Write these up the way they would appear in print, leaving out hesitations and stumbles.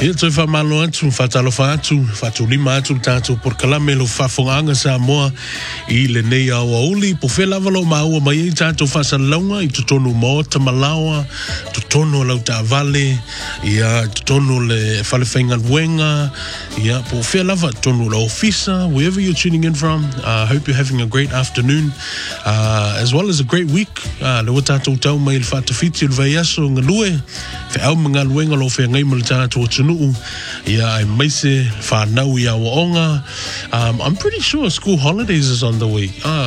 Ia toi fa malo atu fatalo fa atu fatulima atu tato por kalame lo fafonga sa moa I le nei au auli po fe lava lo maua mai tato fa salonga I tutonu mo tamalawa tutonu lau ta vale ia tutonu le falefenga wenga ia po fe lava tonu la ofisa wherever you're tuning in from. I hope you're having a great afternoon as well as a great week. Le tato tau mai le fatafiti le vaiaso ngalue fe au mga luenga lo fe ngai mal tato tunu ia I maise fa nau ia waonga. I'm pretty sure school holidays is on the way.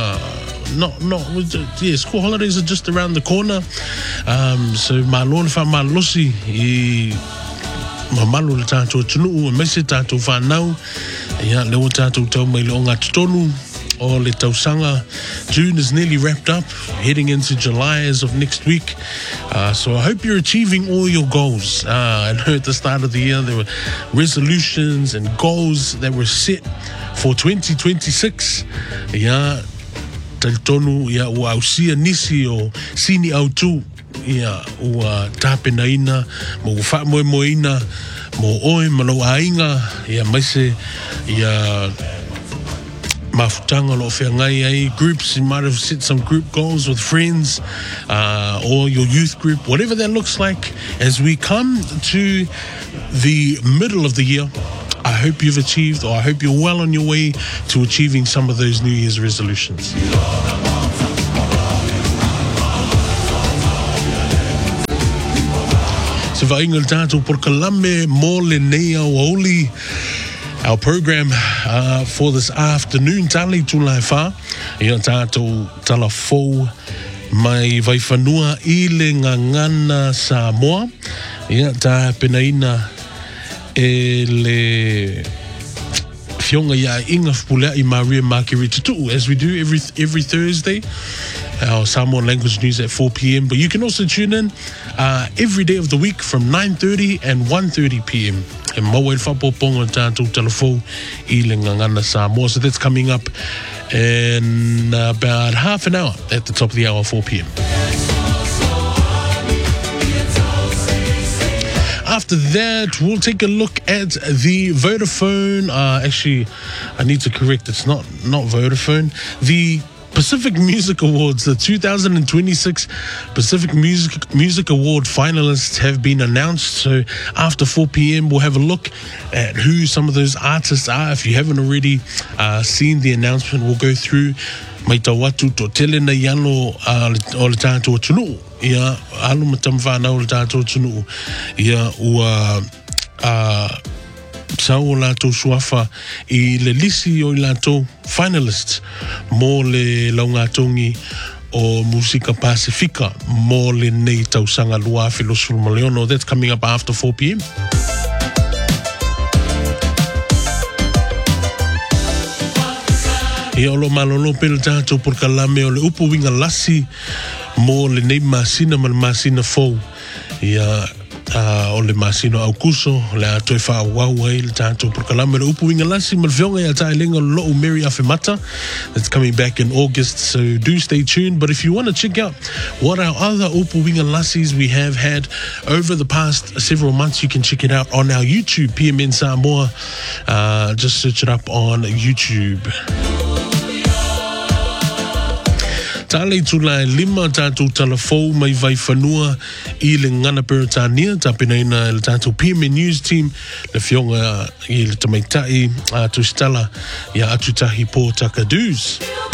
School holidays are just around the corner. So my lord fa malosi I mamalu le tato tunu maise tato fa nau ia le tato tau mai lo nga tonu o le tausanga. June is nearly wrapped up, heading into July as of next week. So I hope you're achieving all your goals. I know at the start of the year there were resolutions and goals that were set for 2026. Yeah, tonu ya wa usia nisi o sini au tu ya wa tapena ina mo fa mo ina mo oi malo ainga ya maise ya mafutanga lo whengai ai groups. You might have set some group goals with friends or your youth group, whatever that looks like. As we come to the middle of the year, I hope you've achieved, or I hope you're well on your way to achieving some of those New Year's resolutions. Se vaingal tato por kalame mo le nei au auli. Our program for this afternoon, tali tulai fa, ia tātou talafou mai vai whanua I le ngangana Samoa, ia tā penaina e le fionga ia inga fpulea I Maria Margarita Tutu, as we do every Thursday. Our Samoan language news at 4 p.m. But you can also tune in every day of the week from 9:30 and 1:30 p.m. And Mawai Whapoponga tātou telefo I le ngangana Samoa. So that's coming up in about half an hour at the top of the hour, 4 p.m. After that, we'll take a look at the Vodafone. Actually, I need to correct. It's not Vodafone. The Pacific Music Awards, the 2026 Pacific Music Award finalists have been announced. So after 4 p.m., we'll have a look at who some of those artists are. If you haven't already seen the announcement, we'll go through mai tawatu to telena yano o le tātou tunu. Ia alu matamwhana o le tātou tunu. Ia ua sao lato suafa I le lisi o lato finalists mo le laungatongi o Musika Pasifika mo le nei tausanga lua filosul maleono. That's coming up after 4 p.m. Ia olo malolo pele tato por kalame o le upo winga lasi mo le nei masina mal masina fou. Ia o le masino au kuso le atoe wha wau ai le tātou por kalame le upu winga lasi malvionga ia tae lenga lo Mary Afemata. That's coming back in August, so do stay tuned. But if you want to check out what our other upu winga lasis we have had over the past several months, you can check it out on our YouTube, PMN Samoa. Just search it up on YouTube. Tale tulai lima tātou talafou mai vai whanua I le ngana Peritania, tapenaina le tātou PMN News team, le fionga I le tamaitai, tu stala ia atutahi po Takadus.